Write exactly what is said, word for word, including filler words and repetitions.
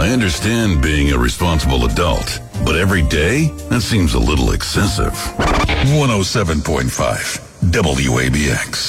I understand being a responsible adult, but every day? That seems a little excessive. one oh seven point five W A B X.